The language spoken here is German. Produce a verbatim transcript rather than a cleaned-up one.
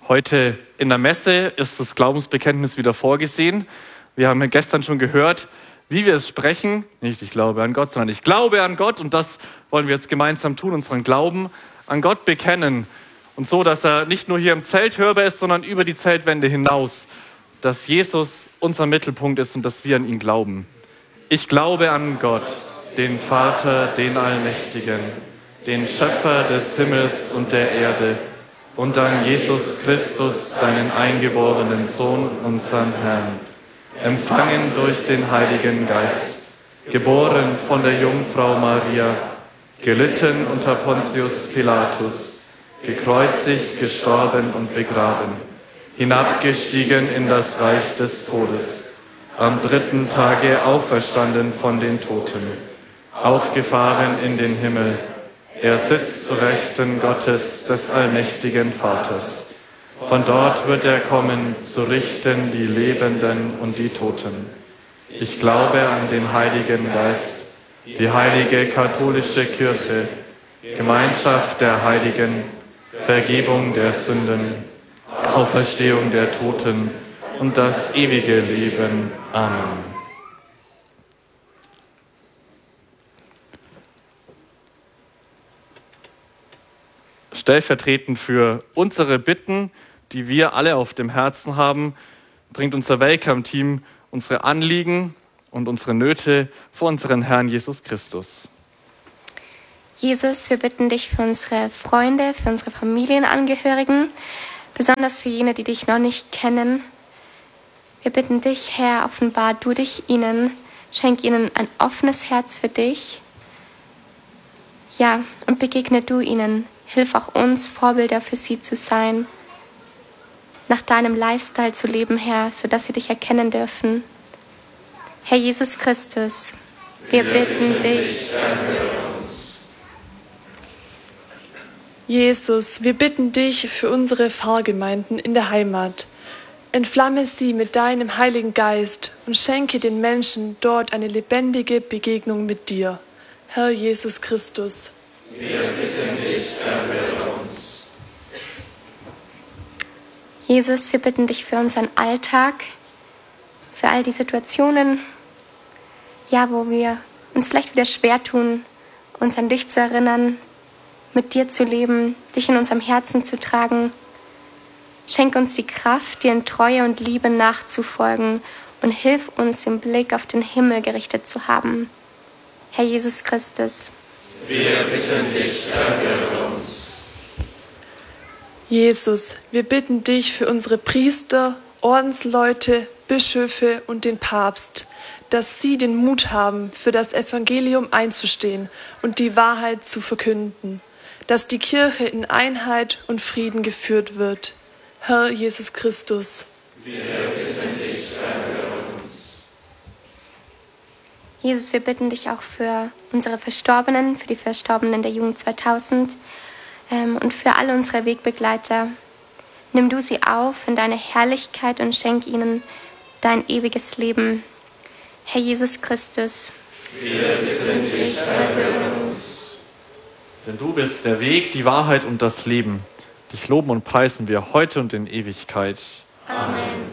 Heute in der Messe ist das Glaubensbekenntnis wieder vorgesehen. Wir haben gestern schon gehört, wie wir es sprechen. Nicht ich glaube an Gott, sondern ich glaube an Gott. Und das wollen wir jetzt gemeinsam tun, unseren Glauben an Gott bekennen. Und so, dass er nicht nur hier im Zelt hörbar ist, sondern über die Zeltwände hinaus. Dass Jesus unser Mittelpunkt ist und dass wir an ihn glauben. Ich glaube an Gott, den Vater, den Allmächtigen, den Schöpfer des Himmels und der Erde, und an Jesus Christus, seinen eingeborenen Sohn, unseren Herrn, empfangen durch den Heiligen Geist, geboren von der Jungfrau Maria, gelitten unter Pontius Pilatus, gekreuzigt, gestorben und begraben, hinabgestiegen in das Reich des Todes, am dritten Tage auferstanden von den Toten, aufgefahren in den Himmel. Er sitzt zu Rechten Gottes, des allmächtigen Vaters. Von dort wird er kommen, zu richten die Lebenden und die Toten. Ich glaube an den Heiligen Geist, die heilige katholische Kirche, Gemeinschaft der Heiligen, Vergebung der Sünden, Auferstehung der Toten und das ewige Leben. Amen. Stellvertretend für unsere Bitten, die wir alle auf dem Herzen haben, bringt unser Welcome-Team unsere Anliegen und unsere Nöte vor unseren Herrn Jesus Christus. Jesus, wir bitten dich für unsere Freunde, für unsere Familienangehörigen, besonders für jene, die dich noch nicht kennen. Wir bitten dich, Herr, offenbar du dich ihnen, schenk ihnen ein offenes Herz für dich. Ja, und begegne du ihnen. Hilf auch uns, Vorbilder für sie zu sein, nach deinem Lifestyle zu leben, Herr, sodass sie dich erkennen dürfen. Herr Jesus Christus, wir, wir bitten dich. Jesus, wir bitten dich für unsere Pfarrgemeinden in der Heimat. Entflamme sie mit deinem Heiligen Geist und schenke den Menschen dort eine lebendige Begegnung mit dir. Herr Jesus Christus. Wir bitten dich, erhöre uns. Jesus, wir bitten dich für unseren Alltag, für all die Situationen, ja, wo wir uns vielleicht wieder schwer tun, uns an dich zu erinnern, mit dir zu leben, dich in unserem Herzen zu tragen. Schenk uns die Kraft, dir in Treue und Liebe nachzufolgen und hilf uns, den Blick auf den Himmel gerichtet zu haben. Herr Jesus Christus. Wir bitten dich, erhöre uns. Jesus, wir bitten dich für unsere Priester, Ordensleute, Bischöfe und den Papst, dass sie den Mut haben, für das Evangelium einzustehen und die Wahrheit zu verkünden, dass die Kirche in Einheit und Frieden geführt wird. Herr Jesus Christus. Wir bitten dich, erhöre uns. Jesus, wir bitten dich auch für unsere Verstorbenen, für die Verstorbenen der Jugend zweitausend ähm, und für alle unsere Wegbegleiter. Nimm du sie auf in deine Herrlichkeit und schenk ihnen dein ewiges Leben. Herr Jesus Christus. Wir bitten dich, erhöre uns. Denn du bist der Weg, die Wahrheit und das Leben. Dich loben und preisen wir heute und in Ewigkeit. Amen.